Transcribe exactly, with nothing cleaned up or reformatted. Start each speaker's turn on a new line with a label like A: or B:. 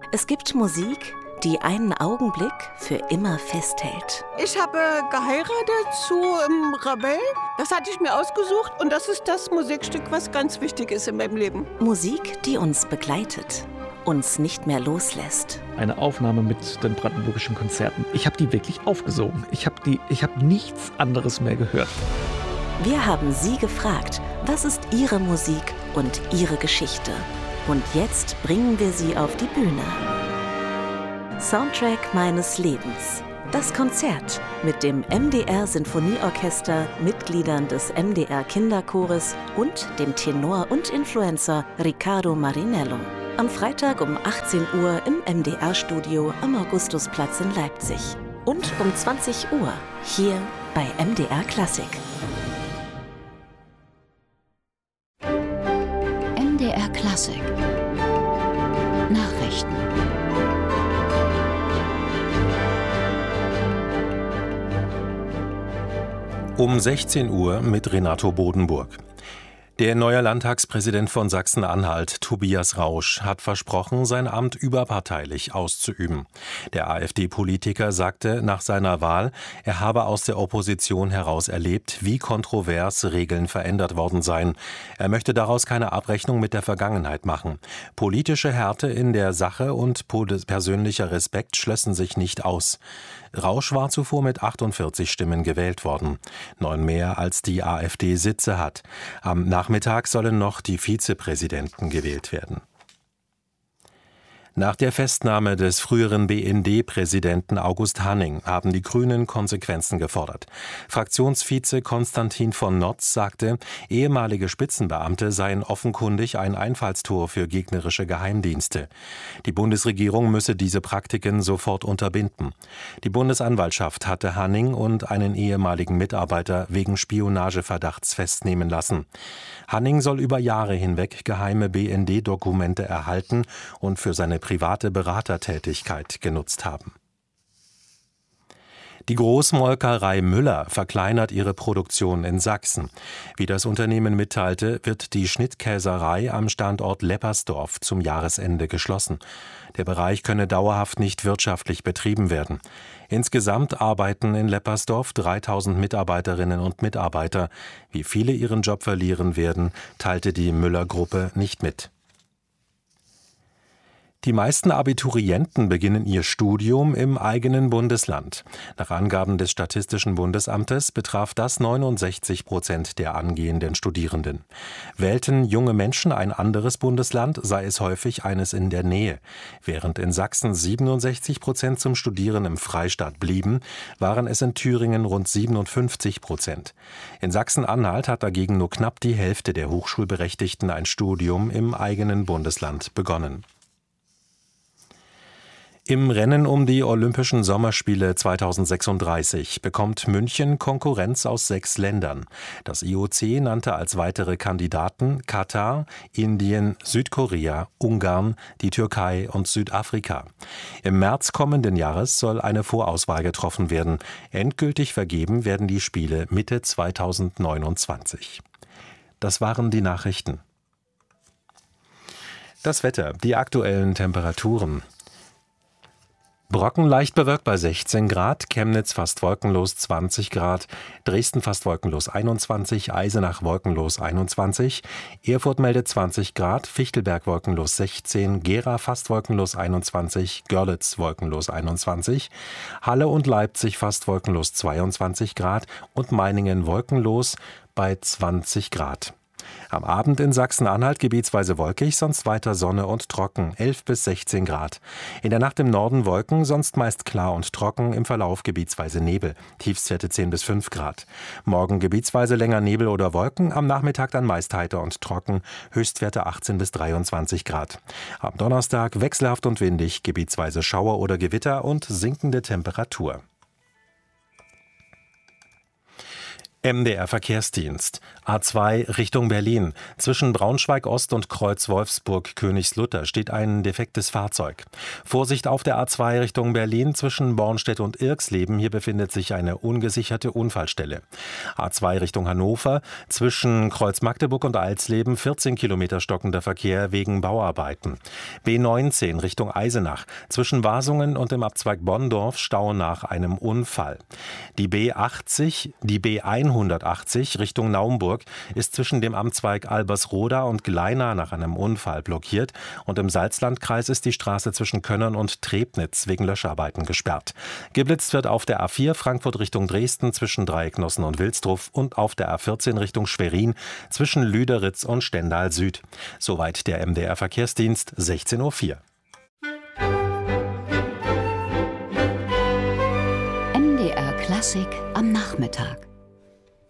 A: Es gibt Musik, die einen Augenblick für immer festhält.
B: Ich habe geheiratet zu ähm, Ravel. Das hatte ich mir ausgesucht und das ist das Musikstück, was ganz wichtig ist in meinem Leben.
A: Musik, die uns begleitet, uns nicht mehr loslässt.
C: Eine Aufnahme mit den Brandenburgischen Konzerten. Ich habe die wirklich aufgesogen. Ich habe die, ich habe nichts anderes mehr gehört.
A: Wir haben Sie gefragt, was ist Ihre Musik und Ihre Geschichte? Und jetzt bringen wir sie auf die Bühne. Soundtrack meines Lebens. Das Konzert mit dem M D R Sinfonieorchester, Mitgliedern des M D R Kinderchores und dem Tenor und Influencer Riccardo Marinello. Am Freitag um achtzehn Uhr im M D R-Studio am Augustusplatz in Leipzig. Und um zwanzig Uhr hier bei M D R Klassik.
D: M D R Klassik. Nachrichten.
E: Um sechzehn Uhr mit Renato Bodenburg. Der neue Landtagspräsident von Sachsen-Anhalt, Tobias Rausch, hat versprochen, sein Amt überparteilich auszuüben. Der AfD-Politiker sagte nach seiner Wahl, er habe aus der Opposition heraus erlebt, wie kontrovers Regeln verändert worden seien. Er möchte daraus keine Abrechnung mit der Vergangenheit machen. Politische Härte in der Sache und persönlicher Respekt schlössen sich nicht aus. Rausch war zuvor mit achtundvierzig Stimmen gewählt worden. Neun mehr als die AfD Sitze hat. Am Nachmittag sollen noch die Vizepräsidenten gewählt werden. Nach der Festnahme des früheren B N D-Präsidenten August Hanning haben die Grünen Konsequenzen gefordert. Fraktionsvize Konstantin von Notz sagte, ehemalige Spitzenbeamte seien offenkundig ein Einfallstor für gegnerische Geheimdienste. Die Bundesregierung müsse diese Praktiken sofort unterbinden. Die Bundesanwaltschaft hatte Hanning und einen ehemaligen Mitarbeiter wegen Spionageverdachts festnehmen lassen. Hanning soll über Jahre hinweg geheime B N D-Dokumente erhalten und für seine private Beratertätigkeit genutzt haben. Die Großmolkerei Müller verkleinert ihre Produktion in Sachsen. Wie das Unternehmen mitteilte, wird die Schnittkäserei am Standort Leppersdorf zum Jahresende geschlossen. Der Bereich könne dauerhaft nicht wirtschaftlich betrieben werden. Insgesamt arbeiten in Leppersdorf dreitausend Mitarbeiterinnen und Mitarbeiter. Wie viele ihren Job verlieren werden, teilte die Müller-Gruppe nicht mit. Die meisten Abiturienten beginnen ihr Studium im eigenen Bundesland. Nach Angaben des Statistischen Bundesamtes betraf das neunundsechzig Prozent der angehenden Studierenden. Wählten junge Menschen ein anderes Bundesland, sei es häufig eines in der Nähe. Während in Sachsen siebenundsechzig Prozent zum Studieren im Freistaat blieben, waren es in Thüringen rund siebenundfünfzig Prozent. In Sachsen-Anhalt hat dagegen nur knapp die Hälfte der Hochschulberechtigten ein Studium im eigenen Bundesland begonnen. Im Rennen um die Olympischen Sommerspiele zweitausendsechsunddreißig bekommt München Konkurrenz aus sechs Ländern. Das I O C nannte als weitere Kandidaten Katar, Indien, Südkorea, Ungarn, die Türkei und Südafrika. Im März kommenden Jahres soll eine Vorauswahl getroffen werden. Endgültig vergeben werden die Spiele Mitte zweitausendneunundzwanzig. Das waren die Nachrichten. Das Wetter, die aktuellen Temperaturen. Brocken leicht bewölkt bei sechzehn Grad, Chemnitz fast wolkenlos zwanzig Grad, Dresden fast wolkenlos einundzwanzig, Eisenach wolkenlos einundzwanzig, Erfurt meldet zwanzig Grad, Fichtelberg wolkenlos sechzehn, Gera fast wolkenlos einundzwanzig, Görlitz wolkenlos einundzwanzig, Halle und Leipzig fast wolkenlos zweiundzwanzig Grad und Meiningen wolkenlos bei zwanzig Grad. Am Abend in Sachsen-Anhalt gebietsweise wolkig, sonst weiter Sonne und trocken, elf bis sechzehn Grad. In der Nacht im Norden Wolken, sonst meist klar und trocken, im Verlauf gebietsweise Nebel, Tiefstwerte zehn bis fünf Grad. Morgen gebietsweise länger Nebel oder Wolken, am Nachmittag dann meist heiter und trocken, Höchstwerte achtzehn bis dreiundzwanzig Grad. Am Donnerstag wechselhaft und windig, gebietsweise Schauer oder Gewitter und sinkende Temperatur. M D R Verkehrsdienst. A zwei Richtung Berlin. Zwischen Braunschweig Ost und Kreuz Wolfsburg-Königslutter steht ein defektes Fahrzeug. Vorsicht auf der A zwei Richtung Berlin zwischen Bornstedt und Irxleben. Hier befindet sich eine ungesicherte Unfallstelle. A zwei Richtung Hannover. Zwischen Kreuz Magdeburg und Alsleben vierzehn Kilometer stockender Verkehr wegen Bauarbeiten. B neunzehn Richtung Eisenach. Zwischen Wasungen und dem Abzweig Bonndorf Stau nach einem Unfall. Die B achtzig, die B hundertachtzig Richtung Naumburg ist zwischen dem Amtszweig Albersroda und Gleina nach einem Unfall blockiert und im Salzlandkreis ist die Straße zwischen Könnern und Trebnitz wegen Löscharbeiten gesperrt. Geblitzt wird auf der A vier Frankfurt Richtung Dresden zwischen Dreiecknossen und Wilsdruff und auf der A vierzehn Richtung Schwerin zwischen Lüderitz und Stendal Süd. Soweit der M D R Verkehrsdienst, sechzehn Uhr vier.
D: M D R Klassik am Nachmittag.